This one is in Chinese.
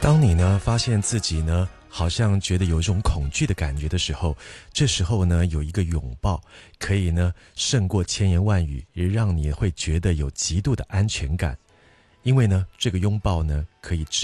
当你呢发现自己呢好像觉得有一种恐惧的感觉的时候，这时候呢有一个拥抱可以呢胜过千言万语，也让你会觉得有极度的安全感。因为呢这个拥抱呢可以